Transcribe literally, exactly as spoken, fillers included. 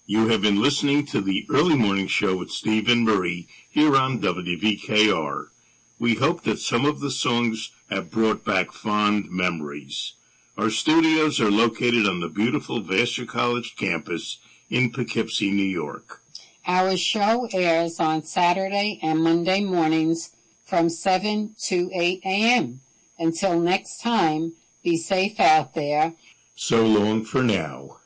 You have been listening to the Early Morning Show with Steve and Marie here on W V K R. We hope that some of the songs have brought back fond memories. Our studios are located on the beautiful Vassar College campus in Poughkeepsie, New York. Our show airs on Saturday and Monday mornings from seven to eight a.m. Until next time, be safe out there. So long for now.